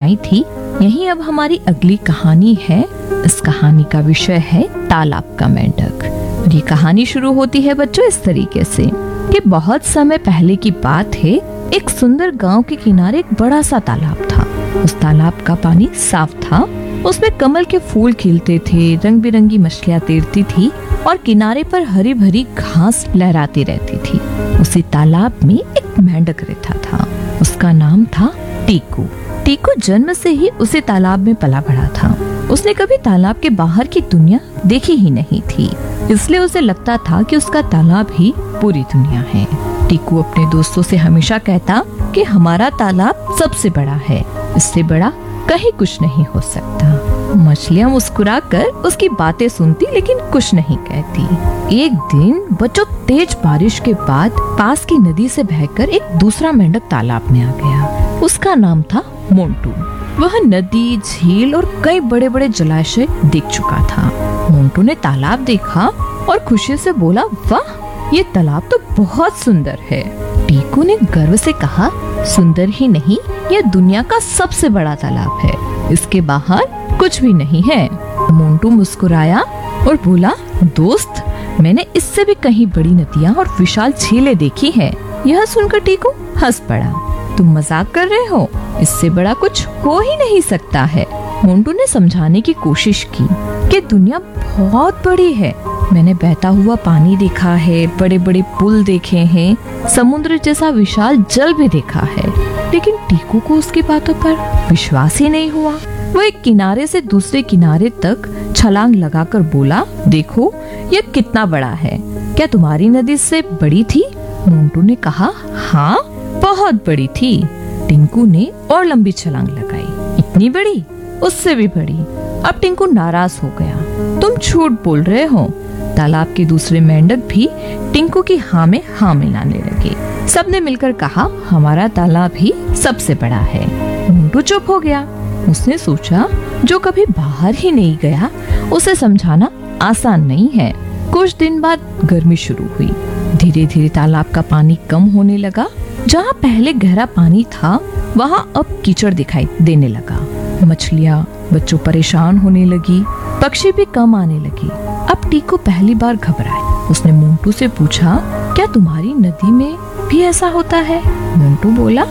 सुनाई थी, यही अब हमारी अगली कहानी है। इस कहानी का विषय है तालाब का मेंढक। और ये कहानी शुरू होती है बच्चों इस तरीके से कि बहुत समय पहले की बात है। एक सुंदर गांव के किनारे एक बड़ा सा तालाब था। उस तालाब का पानी साफ था, उसमें कमल के फूल खिलते थे, रंग बिरंगी मछलियाँ तैरती थी और किनारे पर हरी भरी घास लहराती रहती थी। उसी तालाब में एक मेंढक रहता था। उसका नाम था टीकू। टीकू जन्म से ही उसी तालाब में पला बड़ा था। उसने कभी तालाब के बाहर की दुनिया देखी ही नहीं थी, इसलिए उसे लगता था कि उसका तालाब ही पूरी दुनिया है। टीकू अपने दोस्तों से हमेशा कहता कि हमारा तालाब सबसे बड़ा है, इससे बड़ा कहीं कुछ नहीं हो सकता। मछलियाँ मुस्कुराकर उसकी बातें सुनती लेकिन कुछ नहीं कहती। एक दिन बच्चों तेज बारिश के बाद पास की नदी से बहकर एक दूसरा मेंढक तालाब में आ गया। उसका नाम था मोंटू। वह नदी, झील और कई बड़े बड़े जलाशय देख चुका था। मोंटू ने तालाब देखा और खुशी से बोला, वाह, ये तालाब तो बहुत सुंदर है। टीकू ने गर्व से कहा, सुंदर ही नहीं, यह दुनिया का सबसे बड़ा तालाब है, इसके बाहर कुछ भी नहीं है। मोंटू मुस्कुराया और बोला, दोस्त, मैंने इससे भी कहीं बड़ी नदियाँ और विशाल झीलें देखी है। यह सुनकर टीकू हंस पड़ा। तुम मजाक कर रहे हो, इससे बड़ा कुछ हो ही नहीं सकता है। मोंटू ने समझाने की कोशिश की कि दुनिया बहुत बड़ी है। मैंने बहता हुआ पानी देखा है, बड़े बड़े पुल देखे हैं, समुद्र जैसा विशाल जल भी देखा है। लेकिन टीकू को उसकी बातों पर विश्वास ही नहीं हुआ। वो एक किनारे से दूसरे किनारे तक छलांग लगाकर बोला, देखो यह कितना बड़ा है। क्या तुम्हारी नदी से बड़ी थी? मोंटू ने कहा, हाँ, बहुत बड़ी थी। टिंकू ने और लंबी छलांग लगाई। इतनी बड़ी? उससे भी बड़ी। अब टिंकू नाराज हो गया। तुम झूठ बोल रहे हो। तालाब के दूसरे मेंढक भी टिंकू की हाँ में हाँ मिलाने लगे। सबने मिलकर कहा, हमारा तालाब ही सबसे बड़ा है। मोंटू चुप हो गया। उसने सोचा, जो कभी बाहर ही नहीं गया, उसे समझाना आसान नहीं है। कुछ दिन बाद गर्मी शुरू हुई। धीरे धीरे तालाब का पानी कम होने लगा। जहाँ पहले गहरा पानी था, वहाँ अब कीचड़ दिखाई देने लगा। मछलियाँ, बच्चों परेशान होने लगी, पक्षी भी कम आने लगे। अब टीकू पहली बार घबराए। उसने मोंटू से पूछा, क्या तुम्हारी नदी में भी ऐसा होता है? मोंटू बोला,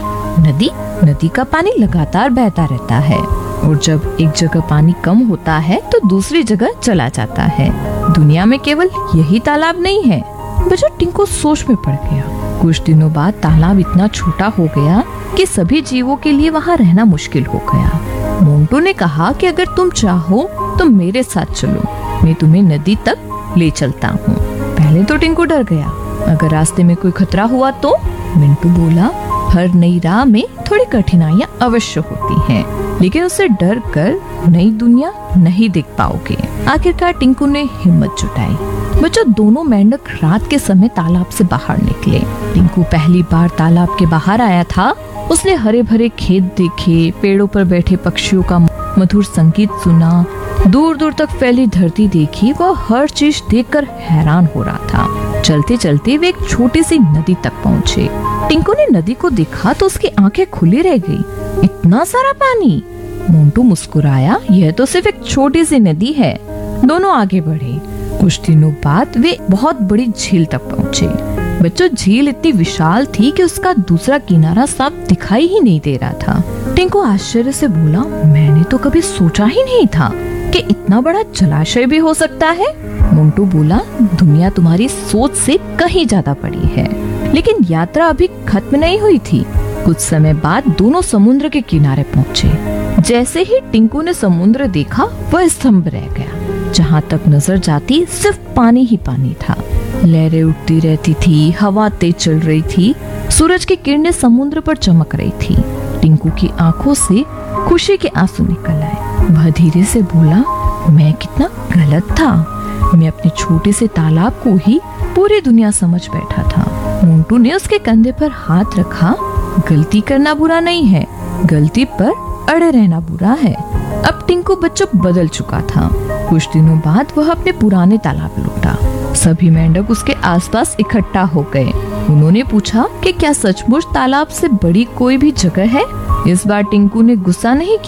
नदी का पानी लगातार बहता रहता है और जब एक जगह पानी कम होता है तो दूसरी जगह चला जाता है। दुनिया में केवल यही तालाब नहीं है। बच्चों, टिंकू सोच में पड़ गया। कुछ दिनों बाद तालाब इतना छोटा हो गया कि सभी जीवों के लिए वहाँ रहना मुश्किल हो गया। मोंटू ने कहा कि अगर तुम चाहो तो मेरे साथ चलो, मैं तुम्हें नदी तक ले चलता हूँ। पहले तो टिंकू डर गया, अगर रास्ते में कोई खतरा हुआ तो? मिंटू बोला, हर नई राह में थोड़ी कठिनाइयाँ अवश्य होती हैं, लेकिन उससे डर कर नई दुनिया नहीं देख पाओगे। आखिरकार टिंकू ने हिम्मत जुटाई। बच्चों, दोनों मेंढक रात के समय तालाब से बाहर निकले। टिंकू पहली बार तालाब के बाहर आया था। उसने हरे भरे खेत देखे, पेड़ों पर बैठे पक्षियों का मधुर संगीत सुना, दूर दूर तक फैली धरती देखी। वह हर चीज देखकर हैरान हो रहा था। चलते चलते वे एक छोटी सी नदी तक पहुँचे। टिंकू ने नदी को देखा तो उसकी आंखें खुली रह गई। इतना सारा पानी! मोंटू मुस्कुराया, यह तो सिर्फ एक छोटी सी नदी है। दोनों आगे बढ़े। कुछ दिनों बाद वे बहुत बड़ी झील तक पहुँचे। बच्चों, झील इतनी विशाल थी कि उसका दूसरा किनारा साफ दिखाई ही नहीं दे रहा था। टिंकू आश्चर्य से बोला, मैंने तो कभी सोचा ही नहीं था कि इतना बड़ा जलाशय भी हो सकता है। मोंटू बोला, दुनिया तुम्हारी सोच से कहीं ज्यादा बड़ी है। लेकिन यात्रा अभी खत्म नहीं हुई थी। कुछ समय बाद दोनों समुद्र के किनारे पहुँचे। जैसे ही टिंकू ने समुद्र देखा, वह स्तंभ रह गया। जहाँ तक नजर जाती सिर्फ पानी ही पानी था। लहरें उठती रहती थी, हवा तेज चल रही थी, सूरज की किरणें समुद्र पर चमक रही थी। टिंकू की आंखों से खुशी के आंसू निकल आए। वह धीरे से बोला, मैं कितना गलत था। मैं अपने छोटे से तालाब को ही पूरी दुनिया समझ बैठा था। मोंटू ने उसके कंधे पर हाथ रखा। गलती करना बुरा नहीं है, गलती पर अड़े रहना बुरा है। अब टिंकू बच्चों बदल चुका था। कुछ दिनों बाद वह अपने पुराने तालाब लौटा। सभी मेंढक उसके आसपास इकट्ठा हो गए। उन्होंने पूछा कि क्या सचमुच तालाब से बड़ी कोई भी जगह है? इस बार टिंकू ने गुस्सा नहीं किया।